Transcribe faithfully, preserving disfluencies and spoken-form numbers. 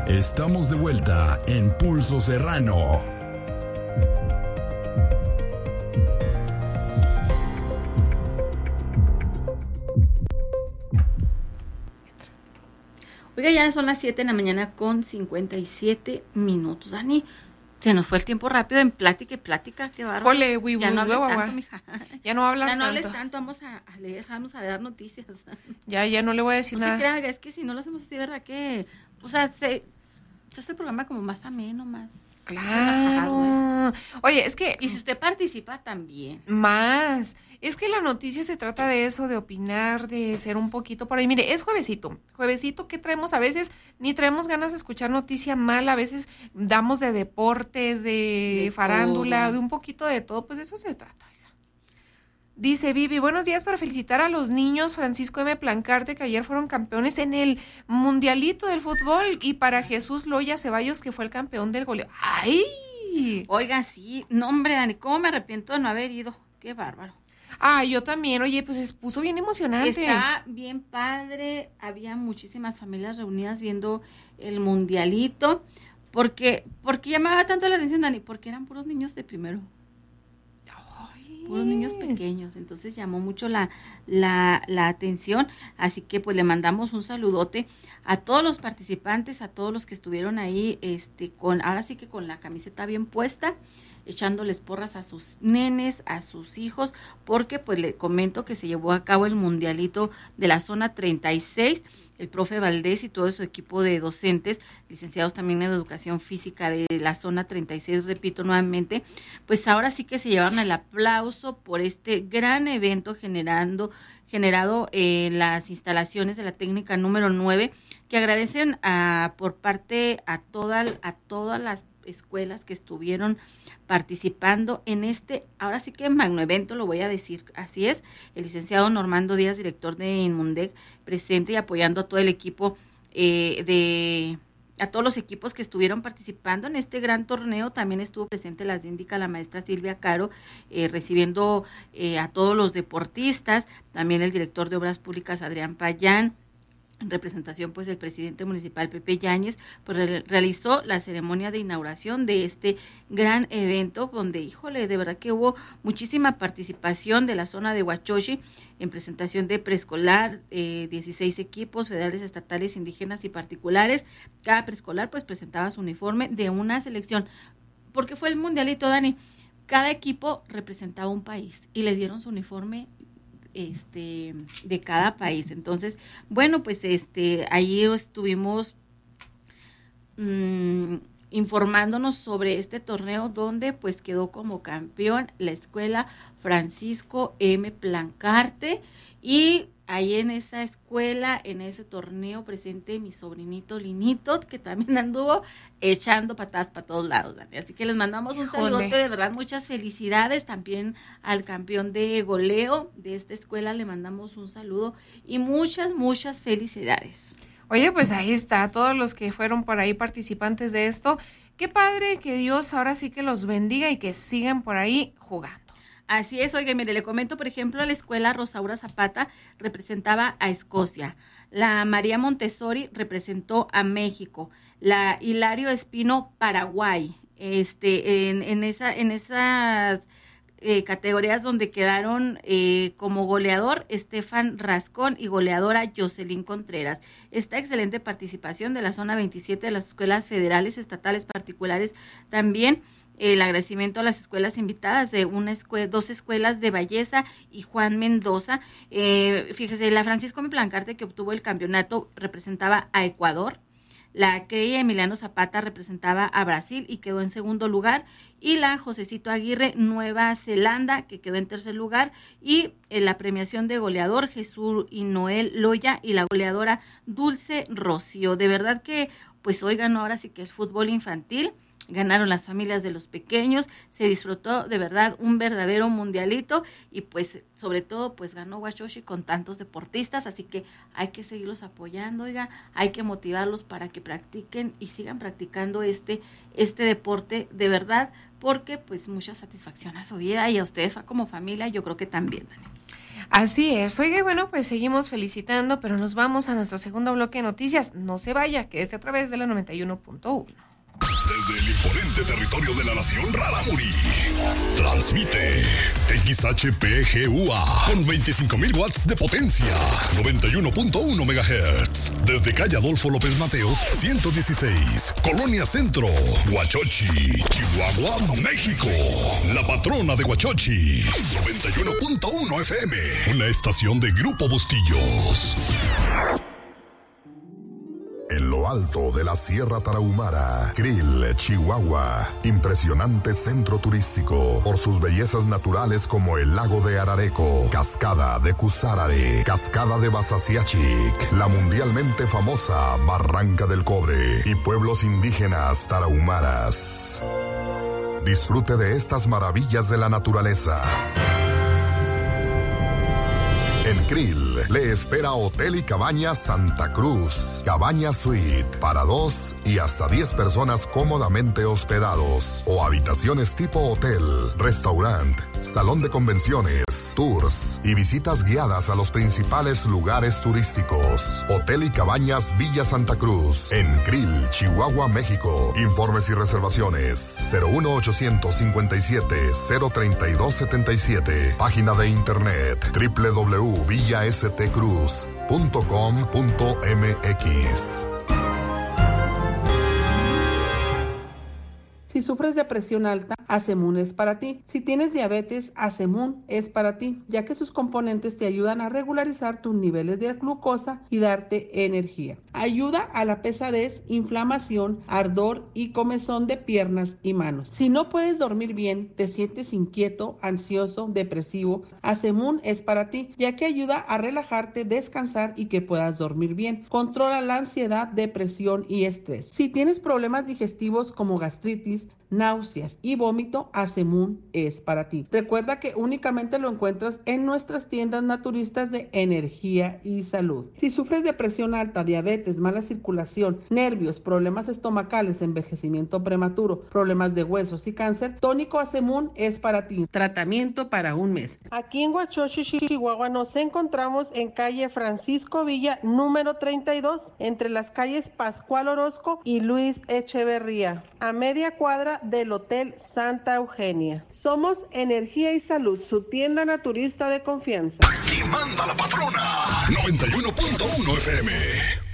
Estamos de vuelta en Pulso Serrano. Oiga, ya son las siete de la mañana con cincuenta y siete minutos. Dani, se nos fue el tiempo rápido en plática y plática, qué bárbaro. Ole, uy, ya uy, no hables hueva, tanto, hueva. mija. Ya no hablar Ya no hables tanto. tanto, vamos a, a leer, vamos a dar noticias. Ya, ya no le voy a decir No nada. se crean, es que si no lo hacemos así, ¿verdad? Que, o sea, se, se hace el programa como más ameno, más relajado, ¿eh? Claro. Oye, es que Y si usted participa también. más, es que la noticia se trata de eso, de opinar, de ser un poquito por ahí. Mire, es juevesito, juevesito que traemos a veces, ni traemos ganas de escuchar noticia mala, a veces damos de deportes, de, De farándula, todo. de un poquito de todo, pues de eso se trata. Oiga. Dice Vivi, buenos días para felicitar a los niños Francisco M. Plancarte, que ayer fueron campeones en el mundialito del fútbol, y para Jesús Loya Ceballos, que fue el campeón del goleo. ¡Ay! Oiga, sí, no hombre, Dani, cómo me arrepiento de no haber ido, qué bárbaro. Ah, yo también, oye, pues se puso bien emocionante. Está bien padre, había muchísimas familias reunidas viendo el mundialito, porque, porque llamaba tanto la atención, Dani, porque eran puros niños de primero, Ay. puros niños pequeños, entonces llamó mucho la, la, la atención, así que pues le mandamos un saludote a todos los participantes, a todos los que estuvieron ahí, este, con, ahora sí que con la camiseta bien puesta, echándoles porras a sus nenes, a sus hijos, porque pues le comento que se llevó a cabo el mundialito de la zona treinta y seis, el profe Valdés y todo su equipo de docentes, licenciados también en educación física de la zona treinta y seis, repito nuevamente, pues ahora sí que se llevaron el aplauso por este gran evento generando generado en eh, las instalaciones de la técnica número nueve, que agradecen a, por parte a, toda, a todas las escuelas que estuvieron participando en este, ahora sí que magno evento, lo voy a decir, así es, el licenciado Normando Díaz, director de Inmundec, presente y apoyando a todo el equipo eh, de... a todos los equipos que estuvieron participando en este gran torneo. También estuvo presente la síndica, la maestra Silvia Caro, eh, recibiendo eh, a todos los deportistas, también el director de Obras Públicas, Adrián Payán, en representación pues del presidente municipal Pepe Yáñez, pues re- realizó la ceremonia de inauguración de este gran evento, donde, híjole, de verdad que hubo muchísima participación de la zona de Huachochi, en presentación de preescolar, eh, dieciséis equipos federales, estatales, indígenas y particulares. Cada preescolar pues presentaba su uniforme de una selección, porque fue el mundialito, Dani, cada equipo representaba un país y les dieron su uniforme este de cada país. Entonces, bueno, pues este ahí estuvimos mmm, informándonos sobre este torneo, donde pues quedó como campeón la escuela Francisco M. Plancarte, y ahí en esa escuela, en ese torneo, presente mi sobrinito Linito, que también anduvo echando patadas para todos lados, Dani. Así que les mandamos un Híjole. saludote, de verdad, muchas felicidades. También al campeón de goleo de esta escuela le mandamos un saludo y muchas, muchas felicidades. Oye, pues ahí está, todos los que fueron por ahí participantes de esto. Qué padre, que Dios ahora sí que los bendiga y que sigan por ahí jugando. Así es, oiga, mire, le comento, por ejemplo, la escuela Rosaura Zapata representaba a Escocia, la María Montessori representó a México, la Hilario Espino, Paraguay, este, en, en esa, en esas eh, categorías donde quedaron eh, como goleador Estefan Rascón y goleadora Jocelyn Contreras. Esta excelente participación de la zona veintisiete de las escuelas federales, estatales, particulares también. El agradecimiento a las escuelas invitadas de una escuela, dos escuelas de Belleza y Juan Mendoza. Eh, fíjese, la Francisco M. Plancarte, que obtuvo el campeonato, representaba a Ecuador. La Key Emiliano Zapata representaba a Brasil y quedó en segundo lugar. Y la Josecito Aguirre, Nueva Zelanda, que quedó en tercer lugar. Y en la premiación de goleador, Jesús y Noel Loya, y la goleadora Dulce Rocío. De verdad que, pues oigan, ahora sí que el fútbol infantil ganaron las familias de los pequeños, se disfrutó de verdad un verdadero mundialito, y pues sobre todo pues ganó Huachochi con tantos deportistas, así que hay que seguirlos apoyando, oiga, hay que motivarlos para que practiquen y sigan practicando este, este deporte de verdad, porque pues mucha satisfacción a su vida y a ustedes como familia, yo creo que también, Dani. Así es. Oiga, bueno, pues seguimos felicitando, pero nos vamos a nuestro segundo bloque de noticias. No se vaya, que es a través de la noventa y uno punto uno. Desde el imponente territorio de la nación Rarámuri, transmite X H P G U A con veinticinco mil watts de potencia, noventa y uno punto uno megahertz. Desde calle Adolfo López Mateos, ciento dieciséis, Colonia Centro, Huachochi, Chihuahua, México. La patrona de Huachochi, noventa y uno punto uno F M, una estación de Grupo Bustillos. En lo alto de la Sierra Tarahumara, Krill, Chihuahua, impresionante centro turístico por sus bellezas naturales como el lago de Arareco, cascada de Cusarare, cascada de Basasiachic, la mundialmente famosa Barranca del Cobre y pueblos indígenas tarahumaras. Disfrute de estas maravillas de la naturaleza. En Krill le espera Hotel y Cabañas Santa Cruz, Cabaña Suite, para dos y hasta diez personas cómodamente hospedados, o habitaciones tipo hotel, restaurante, salón de convenciones, tours y visitas guiadas a los principales lugares turísticos. Hotel y Cabañas Villa Santa Cruz, en Krill, Chihuahua, México. Informes y reservaciones cero uno ochocientos cincuenta y siete cero treinta y dos setenta y siete. Página de internet doble u doble u doble u punto villa s t cruz punto com punto m x. Si sufres de presión alta, Asemun es para ti. Si tienes diabetes, Asemun es para ti, ya que sus componentes te ayudan a regularizar tus niveles de glucosa y darte energía. Ayuda a la pesadez, inflamación, ardor y comezón de piernas y manos. Si no puedes dormir bien, te sientes inquieto, ansioso, depresivo, Asemun es para ti, ya que ayuda a relajarte, descansar y que puedas dormir bien. Controla la ansiedad, depresión y estrés. Si tienes problemas digestivos como gastritis, náuseas y vómito, Asemun es para ti. Recuerda que únicamente lo encuentras en nuestras tiendas naturistas de energía y salud. Si sufres de presión alta, diabetes, mala circulación, nervios, problemas estomacales, envejecimiento prematuro, problemas de huesos y cáncer, tónico Asemun es para ti. Tratamiento para un mes. Aquí en Huachochi, Chihuahua, nos encontramos en calle Francisco Villa, número treinta y dos, entre las calles Pascual Orozco y Luis Echeverría, a media cuadra del Hotel Santa Eugenia. Somos Energía y Salud, su tienda naturista de confianza. Aquí manda la patrona, noventa y uno punto uno F M.